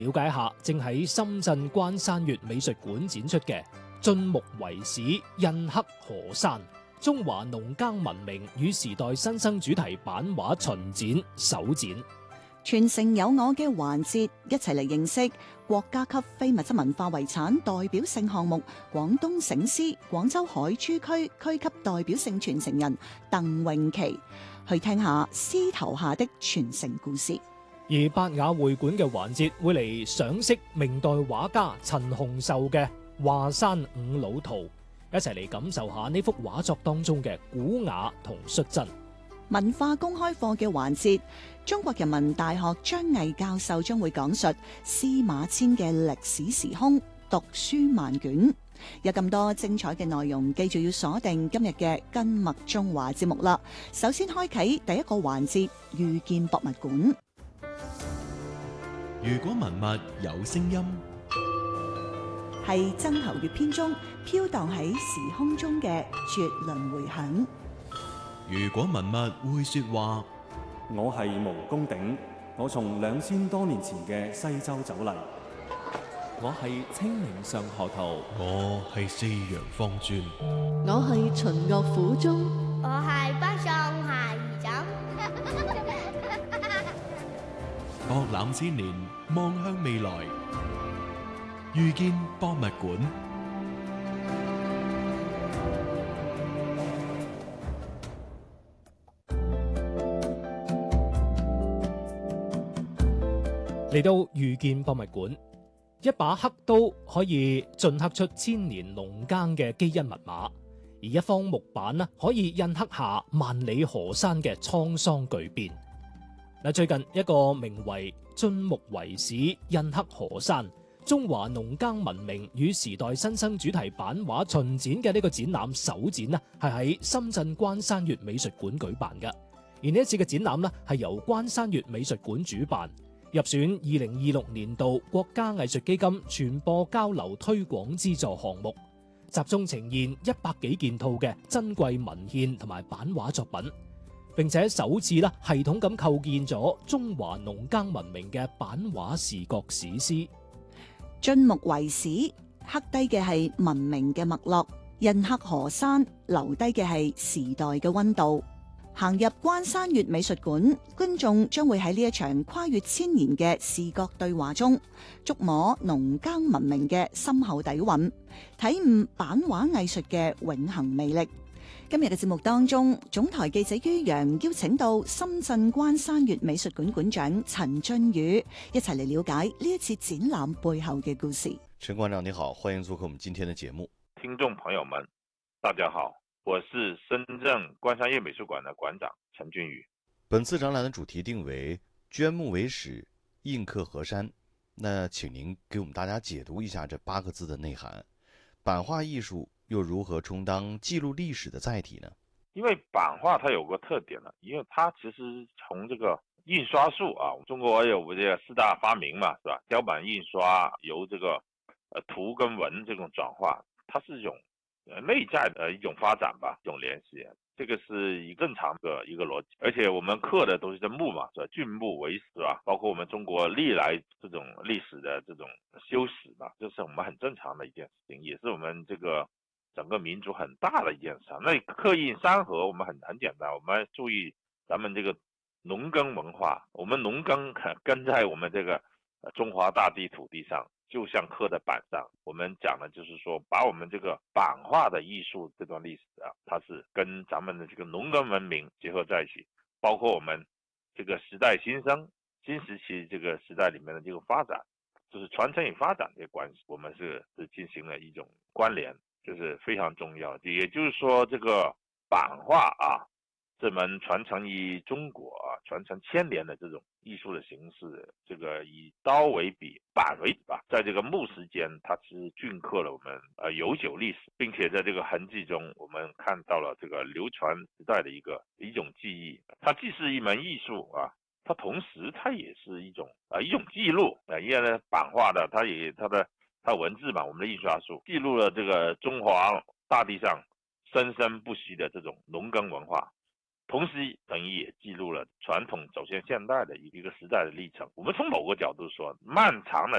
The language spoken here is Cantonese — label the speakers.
Speaker 1: 了解下正喺深圳關山月美術館展出嘅晉木遺史印刻河山中華農耕文明與時代新生主題版畫巡展首展。
Speaker 2: 傳承有我嘅環節，一齊嚟認識國家級非物質文化遺產代表性項目廣東醒獅廣州海珠區區級代表性傳承人鄧詠琪，去聽下獅頭下的傳承故事。
Speaker 1: 而百雅會館嘅環節會嚟賞識明代畫家陳洪壽嘅《華山五老圖》，一齊嚟感受下呢幅畫作當中嘅古雅同率真。
Speaker 2: 文化公開課嘅環節，中國人民大學張毅教授將會講述司馬遷嘅歷史時空，讀書萬卷。有咁多精彩嘅內容，記住要鎖定今日嘅根脈中華節目啦。首先開啟第一個環節，遇見博物館。
Speaker 3: 如果文物有聲音，
Speaker 2: 係曾侯乙編中飄蕩喺時空中嘅絕倫迴響。
Speaker 3: 如果文物會說話，
Speaker 4: 我係毛公鼎，我從2000多年前嘅西周走嚟。
Speaker 5: 我係清明上河圖，
Speaker 3: 我係四陽方尊，
Speaker 6: 我係秦樂府中，
Speaker 7: 我係北上下二枕。
Speaker 3: 博覽千年，望向未來，遇見博物館。
Speaker 1: 嚟到遇見博物館，一把刻刀可以鐫刻出千年農耕嘅基因密碼，而一方木板呢可以印刻下萬里河山嘅滄桑巨變。最近一個名為《晉木遺史印刻河山中華農耕文明與時代新生主題版畫巡展》嘅呢個展覽首展呢係喺深圳關山月美術館舉辦嘅，而呢一次嘅展覽呢係由關山月美術館主辦，入選2026年度國家藝術基金傳播交流推廣資助項目，集中呈現100幾件套嘅珍貴文獻同埋版畫作品，並且首次系統咁構建咗中華農耕文明嘅版畫視覺史詩。
Speaker 2: 晉木遺史刻低嘅係文明嘅脈絡，印刻河山留低嘅係時代嘅溫度。行入關山月美術館，觀眾將會喺呢一場跨越千年嘅視覺對話中，觸摸農耕文明嘅深厚底蘊，體悟版畫藝術嘅永恆魅力。今日嘅節目當中，總台記者于洋邀請到深圳關山月美術館館長陳俊宇，一齊嚟了解呢一次展覽背後嘅故事。
Speaker 8: 陳館長你好，歡迎做客我們今天的節目。
Speaker 9: 聽眾朋友們，大家好。我是深圳關山月美術館的館長陳俊宇。
Speaker 8: 本次展覽的主題定為晉木遺史印刻河山，那請您給我們大家解讀一下這8個字的內涵。版畫藝術又如何充當記錄歷史的載體呢？
Speaker 9: 因為版畫它有個特點呢，因為它其實從這個印刷術啊，中國有這個4大發明嘛，是吧？雕版印刷由這個圖跟文這種轉化，它是一種內在的一種發展吧，一種聯繫，這個是以更長的一個邏輯。而且我們刻的都是木嘛，是吧？晉木為史啊，包括我們中國歷來這種歷史的這種修史嘛，這是我們很正常的一件事情，也是我們這個整個民族很大的一件事。那刻印山河，我們很簡單，我們注意咱們這個農耕文化，我們農耕跟在我們這個中華大地土地上。就像刻在板上，我們講的就是說，把我們這個版畫的藝術這段歷史啊，它是跟咱們的這個農耕文明結合在一起，包括我們這個時代新生、新時期這個時代裏面的這個發展，就是傳承與發展的關係，我們是進行了一種關聯，就是非常重要。也就是說，這個版畫啊，這門傳承於中國啊，傳承千年的這種藝術的形式，這個以刀為筆，板為筆吧，在這個木時間，它是鐫刻了我們悠久歷史，並且在這個痕跡中，我們看到了這個流傳時代的一種記憶。它既是一門藝術啊，它同時它也是一種記錄啊，因為呢版畫的它文字嘛，我們的印刷術記錄了這個中華大地上生生不息的這種農耕文化。 同时等于也记录了传统走向现代的一个时代的历程。我们从某个角度说，漫长的